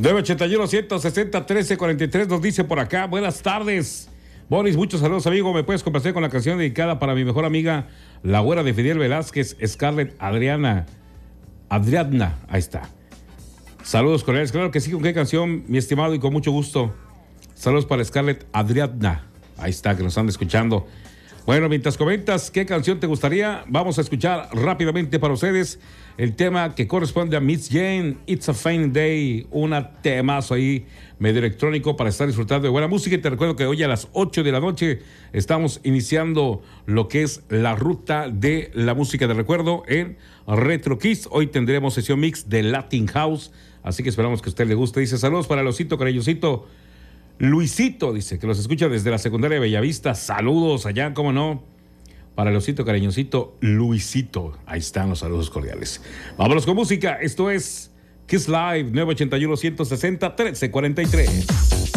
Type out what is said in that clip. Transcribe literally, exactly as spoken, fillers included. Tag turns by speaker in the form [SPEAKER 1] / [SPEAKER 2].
[SPEAKER 1] nueve ochenta y uno, ciento sesenta, trece cuarenta y tres nos dice por acá. Buenas tardes. Boris, muchos saludos, amigo. ¿Me puedes complacer con la canción dedicada para mi mejor amiga, la güera de Fidel Velázquez, Scarlett Adriana? Adriana, ahí está. Saludos cordiales. Claro que sí, ¿con qué canción, mi estimado? Y con mucho gusto. Saludos para Scarlett Adriana. Ahí está, que nos están escuchando. Bueno, mientras comentas qué canción te gustaría, vamos a escuchar rápidamente para ustedes el tema que corresponde a Miss Jane, It's a Fine Day, una temazo ahí medio electrónico para estar disfrutando de buena música. Y te recuerdo que hoy a las ocho de la noche estamos iniciando lo que es la ruta de la música de recuerdo en Retro Kiss. Hoy tendremos sesión mix de Latin House, así que esperamos que a usted le guste. Dice, saludos para el osito cariñosito Luisito, dice que los escucha desde la secundaria de Bellavista. Saludos allá, cómo no, para el osito cariñosito Luisito. Ahí están los saludos cordiales. Vámonos con música. Esto es Kiss Live, nueve ochenta y uno, ciento sesenta, trece cuarenta y tres.